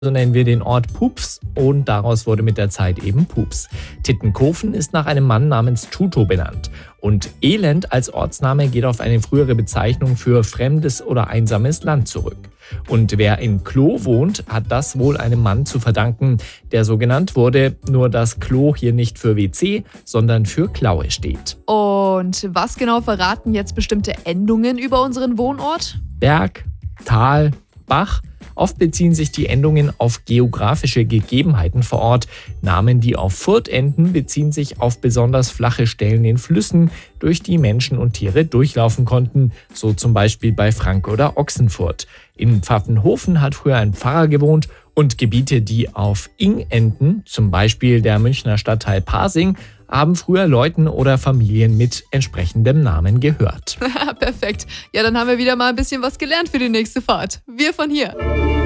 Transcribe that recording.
So nennen wir den Ort Pups und daraus wurde mit der Zeit eben Pups. Tittenkofen ist nach einem Mann namens Tuto benannt. Und Elend als Ortsname geht auf eine frühere Bezeichnung für fremdes oder einsames Land zurück. Und wer in Klo wohnt, hat das wohl einem Mann zu verdanken, der so genannt wurde, nur dass Klo hier nicht für WC, sondern für Klaue steht. Und was genau verraten jetzt bestimmte Endungen über unseren Wohnort? Berg, Tal, Bach. Oft beziehen sich die Endungen auf geografische Gegebenheiten vor Ort. Namen, die auf Furt enden, beziehen sich auf besonders flache Stellen in Flüssen, durch die Menschen und Tiere durchlaufen konnten, so zum Beispiel bei Frank oder Ochsenfurt. In Pfaffenhofen hat früher ein Pfarrer gewohnt und Gebiete, die auf ing enden, zum Beispiel der Münchner Stadtteil Pasing, haben früher Leuten oder Familien mit entsprechendem Namen gehört. Perfekt. Ja, dann haben wir wieder mal ein bisschen was gelernt für die nächste Fahrt. Wir von hier.